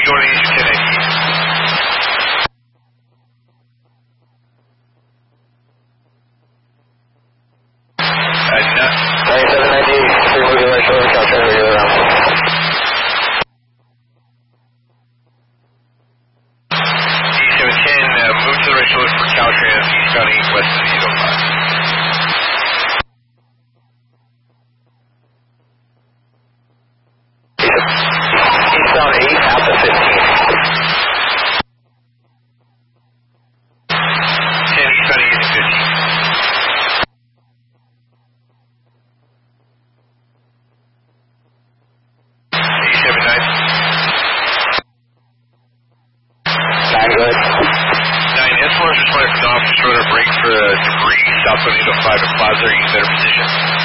Jordan Asia 9790, free moving right shoulder, Caltrain radio around. D710, move to the right shoulder for Caltrans, eastbound 8, west of 805. Eastbound 8, Alpha 15. 10, eastbound 8 is 15. D79. 9, good. 9, S1 is responding from the office rotor, brake for debris, southbound 805 at Plaza, are you in better position?